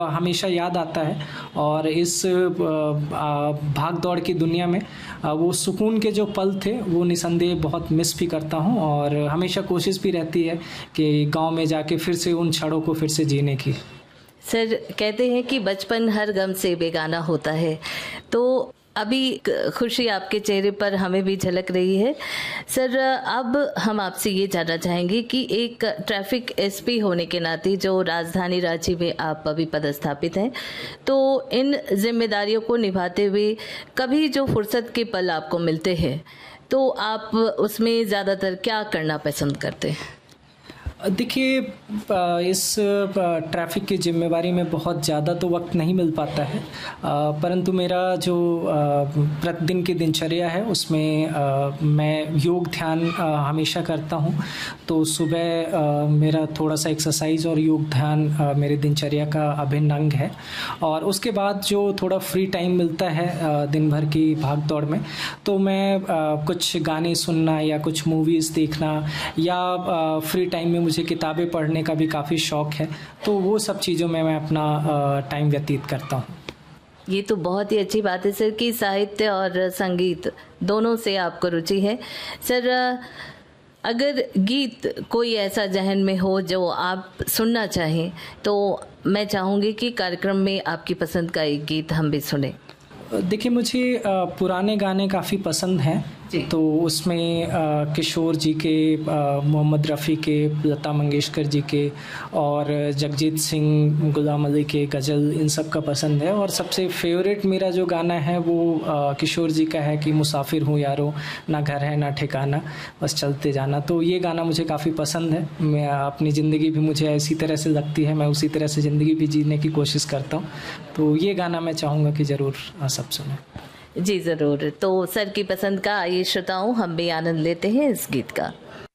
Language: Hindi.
हमेशा याद आता है और इस भाग दौड़ की दुनिया में वो सुकून के जो पल थे वो निसंदेह बहुत मिस भी करता हूँ और हमेशा कोशिश भी रहती है कि गांव में जाके फिर से उन क्षणों को फिर से जीने की। सर, कहते हैं कि बचपन हर गम से बेगाना होता है, तो अभी खुशी आपके चेहरे पर हमें भी झलक रही है। सर, अब हम आपसे ये जानना चाहेंगे कि एक ट्रैफिक एसपी होने के नाते जो राजधानी रांची में आप अभी पदस्थापित हैं, तो इन जिम्मेदारियों को निभाते हुए कभी जो फुर्सत के पल आपको मिलते हैं तो आप उसमें ज़्यादातर क्या करना पसंद करते हैं? देखिए, इस ट्रैफ़िक की ज़िम्मेवारी में बहुत ज़्यादा तो वक्त नहीं मिल पाता है, परंतु मेरा जो प्रतिदिन की दिनचर्या है उसमें मैं योग ध्यान हमेशा करता हूँ। तो सुबह मेरा थोड़ा सा एक्सरसाइज और योग ध्यान मेरे दिनचर्या का अभिन्न अंग है और उसके बाद जो थोड़ा फ्री टाइम मिलता है दिन भर की भाग दौड़ में, तो मैं कुछ गाने सुनना या कुछ मूवीज़ देखना या फ्री टाइम में मुझे किताबें पढ़ने का भी काफ़ी शौक़ है, तो वो सब चीज़ों में मैं अपना टाइम व्यतीत करता हूँ। ये तो बहुत ही अच्छी बात है सर कि साहित्य और संगीत दोनों से आपको रुचि है। सर, अगर गीत कोई ऐसा जहन में हो जो आप सुनना चाहें तो मैं चाहूँगी कि कार्यक्रम में आपकी पसंद का एक गीत हम भी सुने। देखिए, मुझे पुराने गाने काफ़ी पसंद हैं, तो उसमें किशोर जी के, मोहम्मद रफ़ी के, लता मंगेशकर जी के और जगजीत सिंह, गुलाम अली के गज़ल, इन सब का पसंद है। और सबसे फेवरेट मेरा जो गाना है वो किशोर जी का है कि मुसाफिर हूँ यारो, ना घर है ना ठिकाना, बस चलते जाना। तो ये गाना मुझे काफ़ी पसंद है। मैं अपनी ज़िंदगी भी मुझे ऐसी तरह से लगती है, मैं उसी तरह से ज़िंदगी भी जीने की कोशिश करता हूँ। तो ये गाना मैं चाहूँगा कि ज़रूर सब सुनें। जी ज़रूर। तो सर की पसंद का आइए श्रोताओं हम भी आनंद लेते हैं इस गीत का।